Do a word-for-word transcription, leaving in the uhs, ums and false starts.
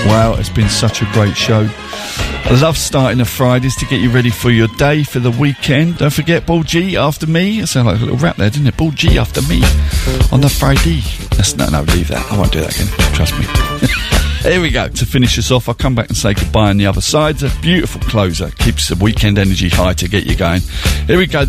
Wow, it's been such a great show. I love starting the Fridays to get you ready for your day, for the weekend. Don't forget Ball G after me. It sounded like a little rap there, didn't it? Ball G after me on the Friday. That's, no, no, leave that. I won't do that again. Trust me. Here we go. To finish us off, I'll come back and say goodbye on the other side. It's a beautiful closer. Keeps the weekend energy high to get you going. Here we go.